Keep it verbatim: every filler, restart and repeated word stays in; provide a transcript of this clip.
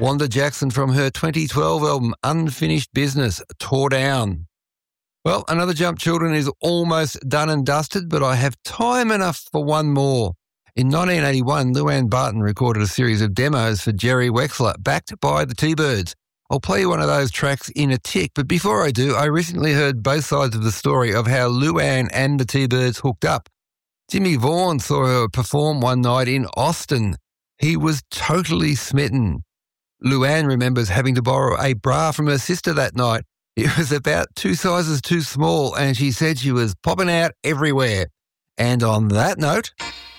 Wanda Jackson from her twenty twelve album Unfinished Business, Tore Down. Well, Another Jump Children is almost done and dusted, but I have time enough for one more. In nineteen eighty-one, Luann Barton recorded a series of demos for Jerry Wexler, backed by the T-Birds. I'll play you one of those tracks in a tick, but before I do, I recently heard both sides of the story of how Luann and the T-Birds hooked up. Jimmy Vaughan saw her perform one night in Austin. He was totally smitten. Luann remembers having to borrow a bra from her sister that night. It was about two sizes too small, and she said she was popping out everywhere. And on that note,